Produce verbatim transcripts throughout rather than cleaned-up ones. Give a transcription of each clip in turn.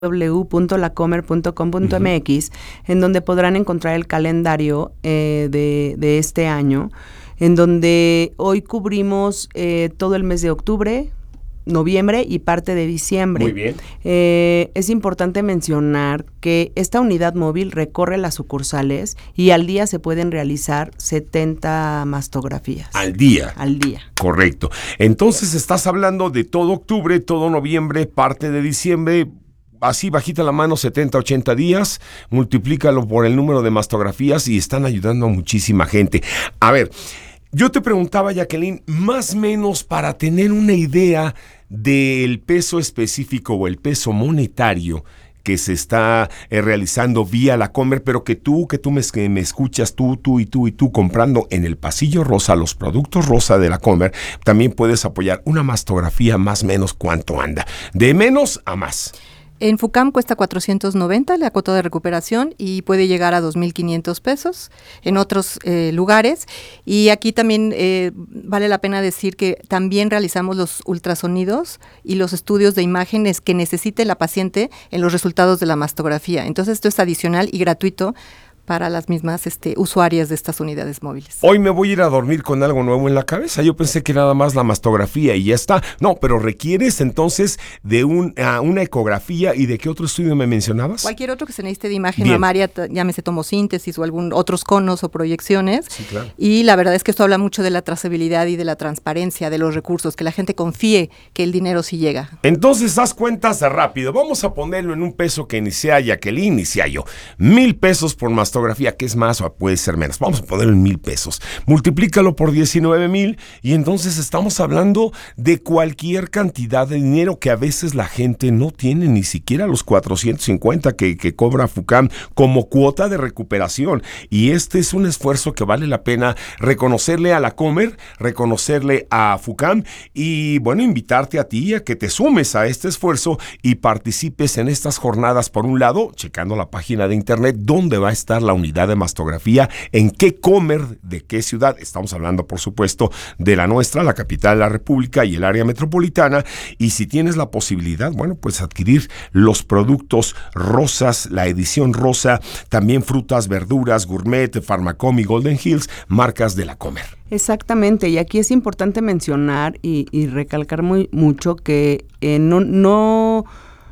w w w punto la comer punto com punto m x, uh-huh. en donde podrán encontrar el calendario eh, de, de este año, en donde hoy cubrimos eh, todo el mes de octubre, noviembre y parte de diciembre. Muy bien. Eh, es importante mencionar que esta unidad móvil recorre las sucursales y al día se pueden realizar setenta mastografías. ¿Al día? Al día. Correcto. Entonces estás hablando de todo octubre, todo noviembre, parte de diciembre. Así, bajita la mano, setenta, ochenta días, multiplícalo por el número de mastografías y están ayudando a muchísima gente. A ver, yo te preguntaba, Jacqueline, más o menos para tener una idea del peso específico o el peso monetario que se está eh, realizando vía La Comer, pero que tú, que tú me, que me escuchas, tú, tú y tú y tú comprando en el pasillo rosa los productos rosa de La Comer, también puedes apoyar una mastografía más o menos cuánto anda, de menos a más. En FUCAM cuesta cuatrocientos noventa la cuota de recuperación y puede llegar a dos mil quinientos pesos en otros eh, lugares. Y aquí también eh, vale la pena decir que también realizamos los ultrasonidos y los estudios de imágenes que necesite la paciente en los resultados de la mastografía. Entonces esto es adicional y gratuito para las mismas este, usuarias de estas unidades móviles. Hoy me voy a ir a dormir con algo nuevo en la cabeza. Yo pensé que nada más la mastografía y ya está. No, pero requieres entonces de un, uh, una ecografía. ¿Y de qué otro estudio me mencionabas? Cualquier otro que se necesite de imagen Bien. mamaria, t- llámese tomosíntesis o algún otros conos o proyecciones. Sí, claro. Y la verdad es que esto habla mucho de la trazabilidad y de la transparencia de los recursos, que la gente confíe que el dinero sí llega. Entonces, haz cuentas rápido. Vamos a ponerlo en un peso que ni sea Jacqueline ni sea yo. Mil pesos por mastografía, que es más o puede ser menos. Vamos a ponerlo en mil pesos. Multiplícalo por diecinueve mil y entonces estamos hablando de cualquier cantidad de dinero que a veces la gente no tiene ni siquiera los cuatrocientos cincuenta que, que cobra FUCAM como cuota de recuperación. Y este es un esfuerzo que vale la pena reconocerle a La Comer, reconocerle a FUCAM y, bueno, invitarte a ti a que te sumes a este esfuerzo y participes en estas jornadas. Por un lado, checando la página de internet, dónde va a estar la unidad de mastografía, en qué Comer, de qué ciudad. Estamos hablando, por supuesto, de la nuestra, la capital de la República y el área metropolitana. Y si tienes la posibilidad, bueno, pues adquirir los productos rosas, la edición rosa, también frutas, verduras, gourmet, Farmacom y Golden Hills, marcas de La Comer. Exactamente, y aquí es importante mencionar y, y recalcar muy mucho que eh, no, no,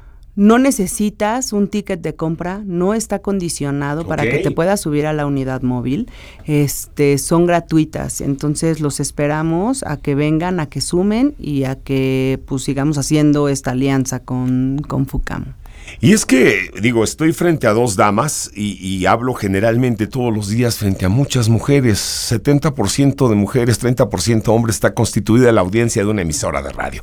no necesitas un ticket de compra, no está condicionado okay. para que te puedas subir a la unidad móvil, este, son gratuitas, entonces los esperamos a que vengan, a que sumen y a que pues sigamos haciendo esta alianza con, con FUCAM. Y es que, digo, estoy frente a dos damas y, y hablo generalmente todos los días frente a muchas mujeres. setenta por ciento de mujeres, treinta por ciento hombres está constituida la audiencia de una emisora de radio.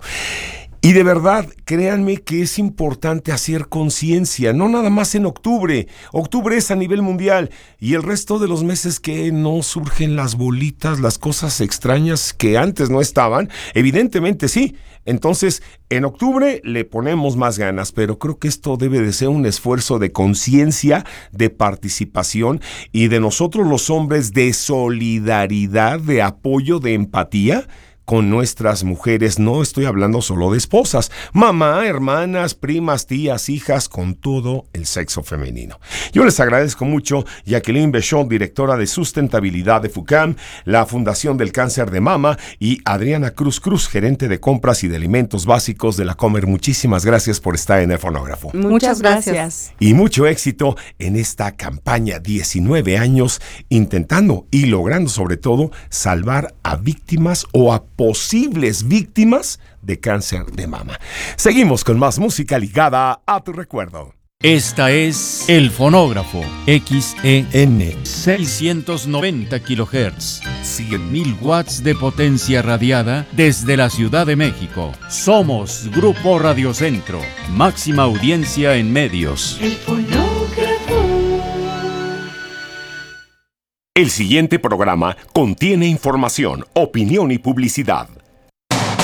Y de verdad, créanme que es importante hacer conciencia, no nada más en octubre. Octubre es a nivel mundial y el resto de los meses que no surgen las bolitas, las cosas extrañas que antes no estaban, evidentemente sí. Entonces, en octubre le ponemos más ganas, pero creo que esto debe de ser un esfuerzo de conciencia, de participación y de nosotros los hombres de solidaridad, de apoyo, de empatía con nuestras mujeres. No estoy hablando solo de esposas, mamá, hermanas, primas, tías, hijas, con todo el sexo femenino. Yo les agradezco mucho, Jacqueline Bechon, directora de sustentabilidad de FUCAM, la Fundación del Cáncer de Mama, y Adriana Cruz Cruz, gerente de compras y de alimentos básicos de La Comer. Muchísimas gracias por estar en el Fonógrafo. Muchas gracias. Y mucho éxito en esta campaña, diecinueve años, intentando y logrando sobre todo salvar a víctimas o a posibles víctimas de cáncer de mama. Seguimos con más música ligada a tu recuerdo. Esta es El Fonógrafo, X E N, seiscientos noventa kilohertz, cien mil watts de potencia radiada desde la Ciudad de México. Somos Grupo Radio Centro, máxima audiencia en medios. El Fonógrafo. El siguiente programa contiene información, opinión y publicidad.